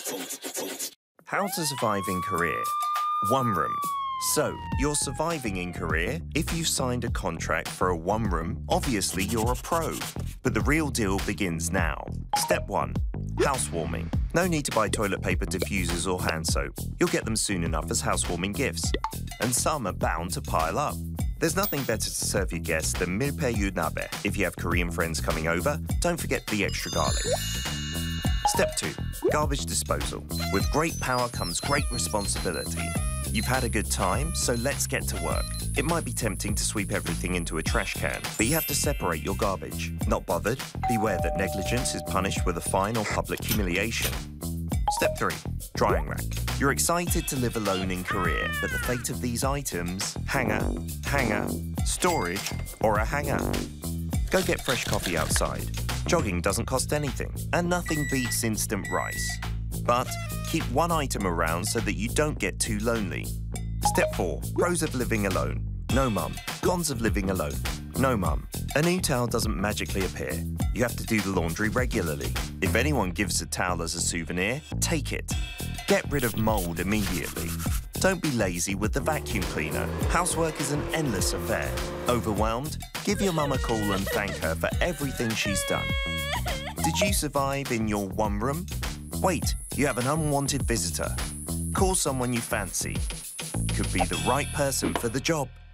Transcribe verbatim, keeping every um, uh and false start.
How to survive in Korea. One room. So, you're surviving in Korea if you've signed a contract for a one room. Obviously, you're a pro. But the real deal begins now. Step one. Housewarming. No need to buy toilet paper, diffusers or hand soap. You'll get them soon enough as housewarming gifts. And some are bound to pile up. There's nothing better to serve your guests than milpaeyu nabe. If you have Korean friends coming over, don't forget the extra garlic. Step two. Garbage disposal. With great power comes great responsibility. You've had a good time, so let's get to work. It might be tempting to sweep everything into a trash can, but you have to separate your garbage. Not bothered? Beware that negligence is punished with a fine or public humiliation. Step three. Drying rack. You're excited to live alone in Korea, but the fate of these items, hanger, hanger, storage, or a hanger. Go get fresh coffee outside. Jogging doesn't cost anything, and nothing beats instant rice. But keep one item around so that you don't get too lonely. Step four. Pros of living alone. No mum. Cons of living alone. No mum. A new towel doesn't magically appear. You have to do the laundry regularly. If anyone gives a towel as a souvenir, take it. Get rid of mold immediately. Don't be lazy with the vacuum cleaner. Housework is an endless affair. Overwhelmed? Give your mum a call and thank her for everything she's done. Did you survive in your one room? Wait, you have an unwanted visitor. Call someone you fancy. Could be the right person for the job.